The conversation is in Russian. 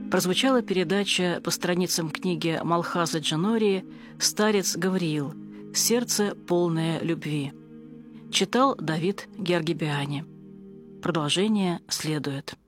Прозвучала передача по страницам книги Малхаза Джанории «Старец Гавриил. Сердце, полное любви». Читал Давид Георгибиани. Продолжение следует.